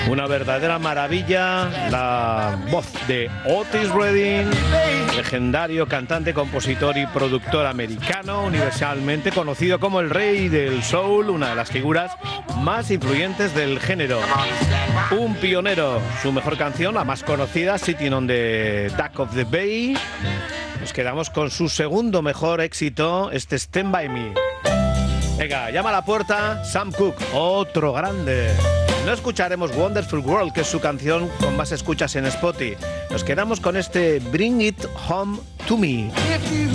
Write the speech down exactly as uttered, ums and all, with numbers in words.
Una verdadera maravilla, la voz de Otis Redding, legendario cantante, compositor y productor americano, universalmente conocido como el rey del soul, una de las figuras más influyentes del género. Un pionero, su mejor canción, la más conocida, Sitting on the Dock of the Bay. Nos quedamos con su segundo mejor éxito, este Stand By Me. Venga, llama a la puerta Sam Cooke, otro grande. No escucharemos Wonderful World, que es su canción con más escuchas en Spotify. Nos quedamos con este Bring It Home to Me.